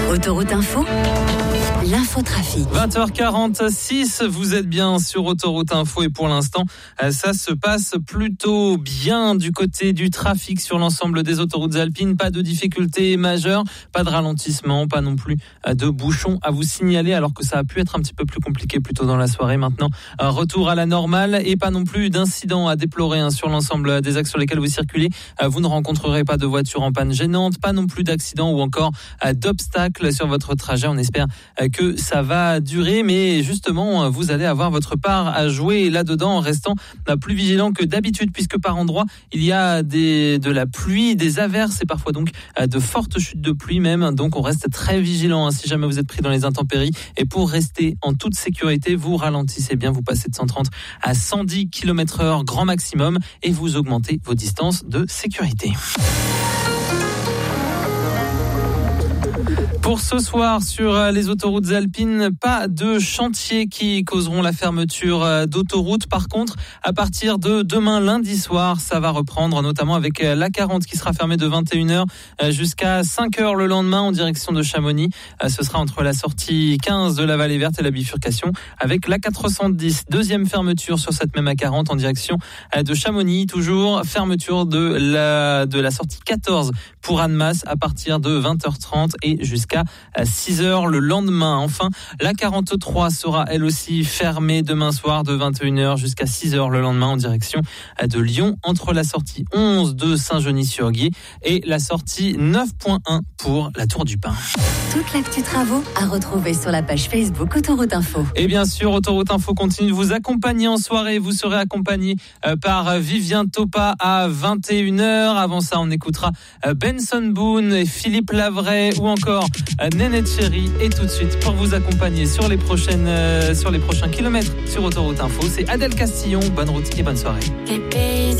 Autoroute Info, l'infotrafic. 20h46, vous êtes bien sur Autoroute Info et pour l'instant, ça se passe plutôt bien du côté du trafic sur l'ensemble des autoroutes alpines. Pas de difficultés majeures, pas de ralentissement, pas non plus de bouchons à vous signaler alors que ça a pu être un petit peu plus compliqué plus tôt dans la soirée. Maintenant, un retour à la normale et pas non plus d'incidents à déplorer sur l'ensemble des axes sur lesquels vous circulez. Vous ne rencontrerez pas de voitures en panne gênante, pas non plus d'accidents ou encore d'obstacles sur votre trajet. On espère que ça va durer, mais justement, vous allez avoir votre part à jouer là-dedans en restant plus vigilant que d'habitude, puisque par endroits, il y a de la pluie, des averses et parfois donc de fortes chutes de pluie même. Donc on reste très vigilant si jamais vous êtes pris dans les intempéries. Et pour rester en toute sécurité, vous ralentissez bien, vous passez de 130 à 110 km/h grand maximum et vous augmentez vos distances de sécurité. Pour ce soir, sur les autoroutes alpines, pas de chantiers qui causeront la fermeture d'autoroutes. Par contre, à partir de demain lundi soir, ça va reprendre, notamment avec l'A40 qui sera fermée de 21h jusqu'à 5h le lendemain en direction de Chamonix. Ce sera entre la sortie 15 de la Vallée Verte et la bifurcation avec l'A410. Deuxième fermeture sur cette même A40 en direction de Chamonix. Toujours fermeture de la sortie 14 pour Annemasse à partir de 20h30 et jusqu'à 6h le lendemain. Enfin, la 43 sera elle aussi fermée demain soir de 21h jusqu'à 6h le lendemain en direction de Lyon entre la sortie 11 de Saint-Genis-sur-Guiers et la sortie 9.1 pour la Tour du Pin. Toute l'actu travaux à retrouver sur la page Facebook Autoroute Info. Et bien sûr, Autoroute Info continue de vous accompagner en soirée. Vous serez accompagné par Vivien Topa à 21h. Avant ça, on écoutera Benson Boone et Philippe Lavray ou encore Nénette Chérie. Et tout de suite, pour vous accompagner sur les prochains kilomètres sur Autoroute Info, c'est Adèle Castillon. Bonne route et bonne soirée.